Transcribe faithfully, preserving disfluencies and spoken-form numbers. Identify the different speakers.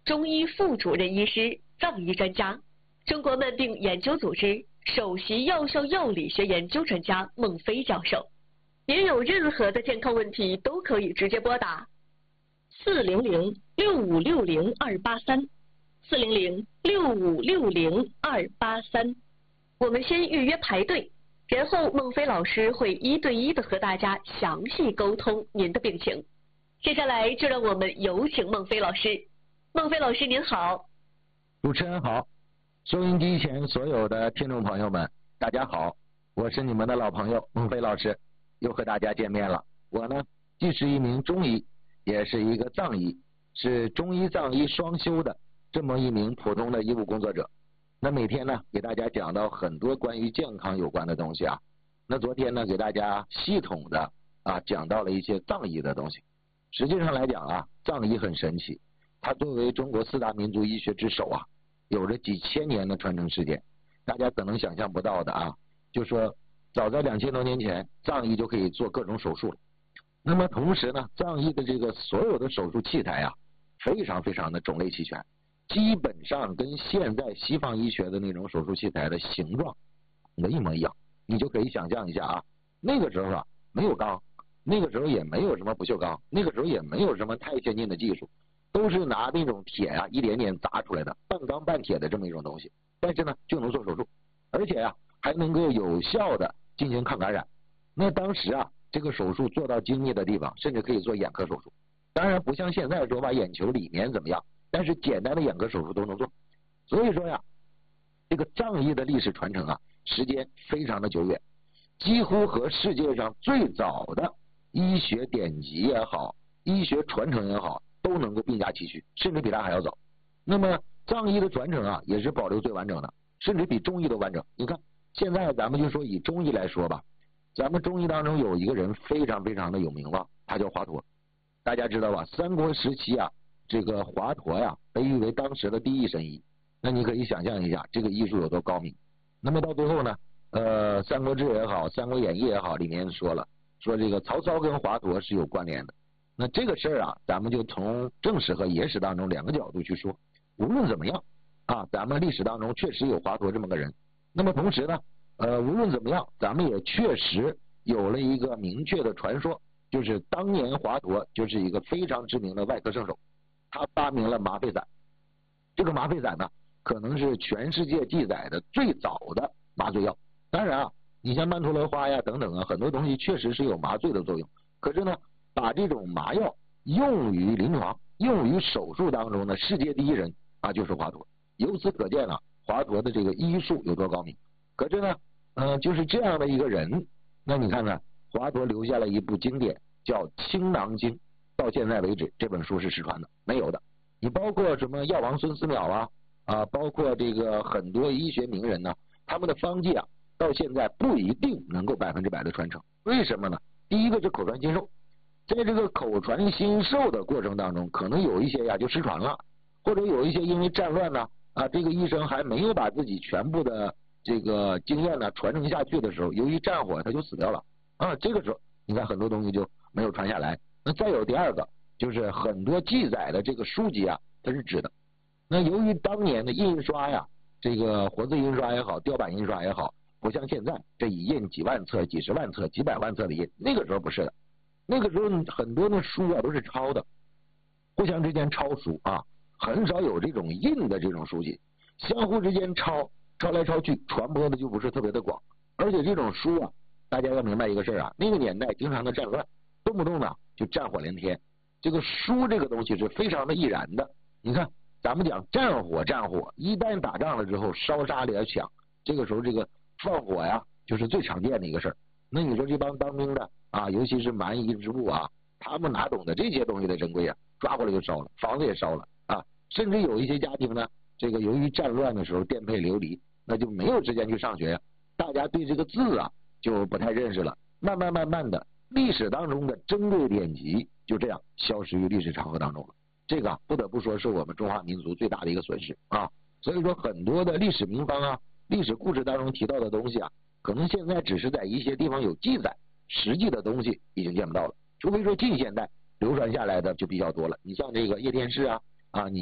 Speaker 1: 中医副主任医师、藏医专家，中国慢病研究组织首席药效药理学研究专家孟非教授。您有任何的健康问题都可以直接拨打四零零六五六零二八三，四零零六五六零二八三。我们先预约排队，然后孟非老师会一对一的和大家详细沟通您的病情。接下来就让我们有请孟非老师。孟非老师您好。
Speaker 2: 主持人好，收音机前所有的听众朋友们大家好，我是你们的老朋友孟非老师，又和大家见面了。我呢既是一名中医，也是一个藏医，是中医藏医双修的这么一名普通的医务工作者。那每天呢给大家讲到很多关于健康有关的东西啊。那昨天呢给大家系统的啊讲到了一些藏医的东西。实际上来讲啊，藏医很神奇，它作为中国四大民族医学之首啊，有着几千年的传承时间。大家可能想象不到的啊，就说早在两千多年前，藏医就可以做各种手术了。那么同时呢，藏医的这个所有的手术器材啊，非常非常的种类齐全，基本上跟现在西方医学的那种手术器材的形状的一模一样。你就可以想象一下啊，那个时候啊没有钢，那个时候也没有什么不锈钢，那个时候也没有什么太先进的技术，都是拿那种铁啊一点点砸出来的，半钢半铁的这么一种东西，但是呢就能做手术，而且啊还能够有效的进行抗感染。那当时啊这个手术做到精密的地方，甚至可以做眼科手术。当然不像现在说把眼球里面怎么样，但是简单的眼科手术都能做。所以说呀，这个藏医的历史传承啊，时间非常的久远，几乎和世界上最早的医学典籍也好，医学传承也好，都能够并驾齐驱，甚至比它还要早。那么藏医的传承啊，也是保留最完整的，甚至比中医都完整。你看现在咱们就说以中医来说吧，咱们中医当中有一个人非常非常的有名望，他叫华佗。大家知道吧，三国时期啊，这个华佗呀被誉为当时的第一神医。那你可以想象一下这个医术有多高明。那么到最后呢，呃，三国志也好，三国演义也好，里面说了，说这个曹操跟华佗是有关联的。那这个事儿啊，咱们就从正史和野史当中两个角度去说。无论怎么样啊，咱们历史当中确实有华佗这么个人。那么同时呢，呃，无论怎么样，咱们也确实有了一个明确的传说，就是当年华佗就是一个非常知名的外科圣手，他发明了麻沸散。这个麻沸散呢，可能是全世界记载的最早的麻醉药。当然啊，你像曼陀罗花呀等等啊，很多东西确实是有麻醉的作用。可是呢，把这种麻药用于临床、用于手术当中的世界第一人啊，就是华佗。由此可见啊，华佗的这个医术有多高明。可是呢，呃，就是这样的一个人，那你看看华佗留下了一部经典叫《青囊经》，到现在为止这本书是失传的，没有的。你包括什么药王孙思邈啊啊，包括这个很多医学名人呢，他们的方剂啊，到现在不一定能够百分之百的传承。为什么呢？第一个是口传心授，在这个口传心授的过程当中，可能有一些呀就失传了，或者有一些因为战乱呢啊，这个医生还没有把自己全部的这个经验呢传承下去的时候，由于战火他就死掉了啊。这个时候你看很多东西就没有传下来。那再有第二个，就是很多记载的这个书籍啊，它是纸的。那由于当年的印刷呀，这个活字印刷也好，雕版印刷也好，不像现在这一印几万册、几十万册、几百万册的印，那个时候不是的。那个时候很多的书啊都是抄的，互相之间抄书啊，很少有这种印的这种书籍，相互之间抄，抄来抄去，传播的就不是特别的广。而且这种书啊，大家要明白一个事儿啊，那个年代经常的战乱，动不动呢就战火连天，这个书这个东西是非常的易燃的。你看咱们讲战火，战火一旦打仗了之后，烧杀掠抢，这个时候这个放火呀就是最常见的一个事儿。那你说这帮当兵的啊，尤其是蛮夷之部啊，他们哪懂得这些东西的珍贵啊，抓过来就烧了，房子也烧了啊。甚至有一些家庭呢，这个由于战乱的时候颠沛流离，那就没有时间去上学呀，大家对这个字啊就不太认识了。慢慢慢慢的，历史当中的珍贵典籍就这样消失于历史长河当中了。这个、啊、不得不说是我们中华民族最大的一个损失啊。所以说很多的历史名方啊，历史故事当中提到的东西啊，可能现在只是在一些地方有记载，实际的东西已经见不到了。除非说近现代流传下来的就比较多了。你像这个叶天士啊啊，你